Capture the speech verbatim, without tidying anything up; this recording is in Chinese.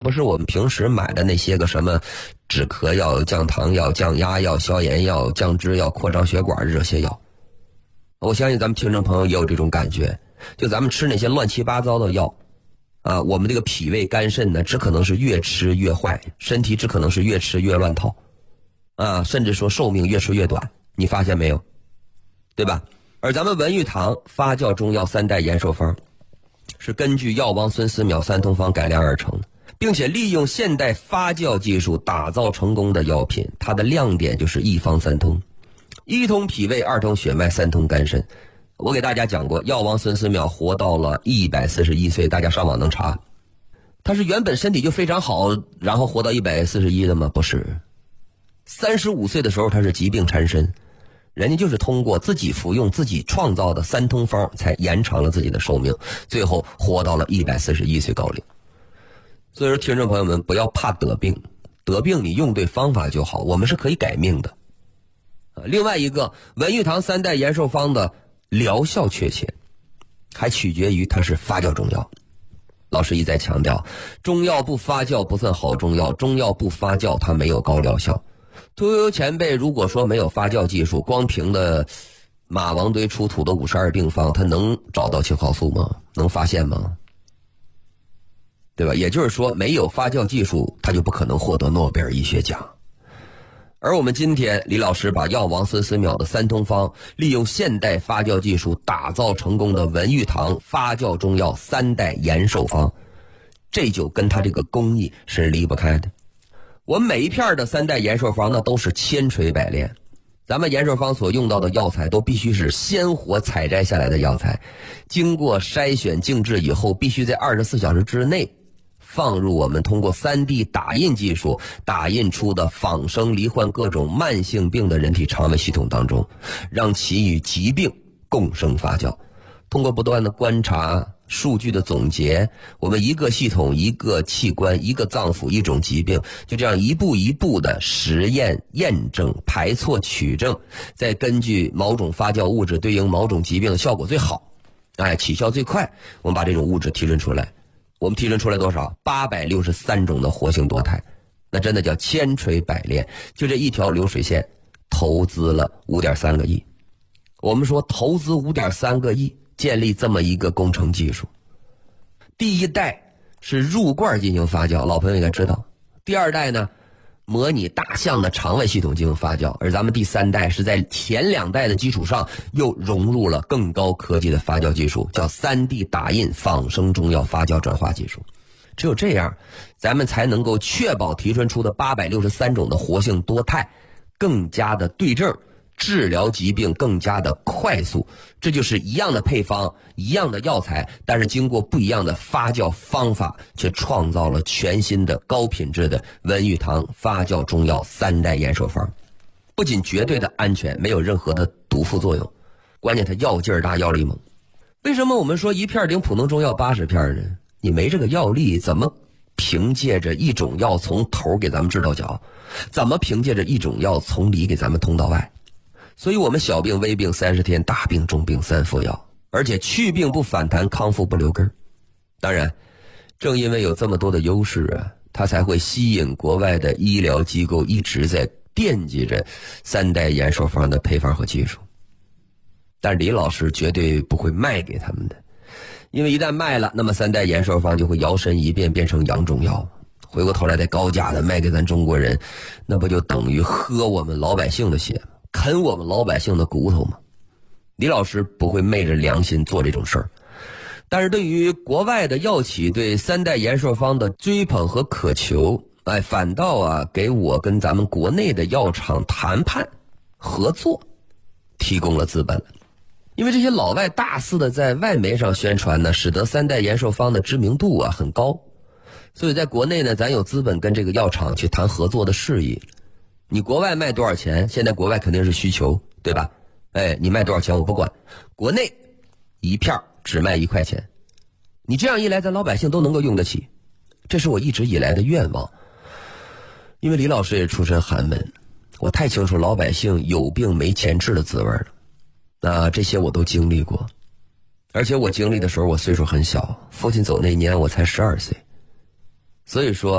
不是我们平时买的那些个什么止咳药、降糖药、降压药、消炎药、降脂药、扩张血管这些药。我相信咱们听众朋友也有这种感觉，就咱们吃那些乱七八糟的药啊，我们这个脾胃肝肾呢，只可能是越吃越坏，身体只可能是越吃越乱套啊，甚至说寿命越吃越短，你发现没有？对吧？而咱们文玉堂发酵中药三代延寿方是根据药王孙思邈三通方改良而成的，并且利用现代发酵技术打造成功的药品。它的亮点就是一方三通，一通脾胃，二通血脉，三通肝肾。我给大家讲过，药王孙思邈活到了一百四十一岁，大家上网能查。他是原本身体就非常好，然后活到一百四十一的吗？不是，三十五岁的时候他是疾病缠身，人家就是通过自己服用自己创造的三通方才延长了自己的寿命，最后活到了一百四十一岁高龄。所以说听众朋友们，不要怕得病，得病你用对方法就好，我们是可以改命的。另外一个文玉堂三代延寿方的疗效确切，还取决于它是发酵中药。老师一再强调，中药不发酵不算好中药，中药不发酵它没有高疗效。屠呦呦前辈如果说没有发酵技术，光凭的马王堆出土的五十二病方，他能找到青蒿素吗？能发现吗？对吧？也就是说，没有发酵技术，他就不可能获得诺贝尔医学奖。而我们今天李老师把药王孙思邈的三通方利用现代发酵技术打造成功的文玉堂发酵中药三代延寿方，这就跟他这个工艺是离不开的。我们每一片的三代延寿方呢都是千锤百炼，咱们延寿方所用到的药材都必须是鲜活采摘下来的药材，经过筛选静置以后，必须在二十四小时之内放入我们通过 三 D 打印技术打印出的仿生罹患各种慢性病的人体肠胃系统当中，让其与疾病共生发酵。通过不断的观察数据的总结，我们一个系统一个器官一个脏腑一种疾病，就这样一步一步的实验验证排错取证，再根据某种发酵物质对应某种疾病的效果最好，哎，起效最快，我们把这种物质提纯出来。我们提纯出来多少？八百六十三种的活性多肽，那真的叫千锤百炼。就这一条流水线，投资了五点三个亿。我们说投资五点三个亿，建立这么一个工程技术。第一代是入罐进行发酵，老朋友应该知道。第二代呢，模拟大象的肠胃系统进行发酵，而咱们第三代是在前两代的基础上又融入了更高科技的发酵技术，叫 三 D 打印仿生中药发酵转化技术。只有这样，咱们才能够确保提纯出的八百六十三种的活性多肽更加的对症，治疗疾病更加的快速。这就是一样的配方，一样的药材，但是经过不一样的发酵方法，却创造了全新的高品质的文玉堂发酵中药三代延寿方。不仅绝对的安全，没有任何的毒副作用，关键它药劲儿大，药力猛。为什么我们说一片顶普通中药八十片呢？你没这个药力，怎么凭借着一种药从头给咱们治到脚？怎么凭借着一种药从里给咱们通到外？所以我们小病微病三十天，大病重病三服药，而且去病不反弹，康复不留根。当然，正因为有这么多的优势啊，它才会吸引国外的医疗机构一直在惦记着三代延寿方的配方和技术。但李老师绝对不会卖给他们的，因为一旦卖了，那么三代延寿方就会摇身一变变成洋中药，回过头来再高价的卖给咱中国人，那不就等于喝我们老百姓的血吗？啃我们老百姓的骨头吗？李老师不会昧着良心做这种事儿。但是对于国外的药企对三代延寿方的追捧和渴求，哎，反倒啊给我跟咱们国内的药厂谈判合作提供了资本了。因为这些老外大肆的在外媒上宣传呢，使得三代延寿方的知名度啊很高，所以在国内呢，咱有资本跟这个药厂去谈合作的事宜。你国外卖多少钱？现在国外肯定是需求，对吧？哎，你卖多少钱我不管，国内一片只卖一块钱。你这样一来，咱老百姓都能够用得起，这是我一直以来的愿望。因为李老师也出身寒门，我太清楚老百姓有病没钱治的滋味了。那这些我都经历过，而且我经历的时候我岁数很小，父亲走那年我才十二岁，所以说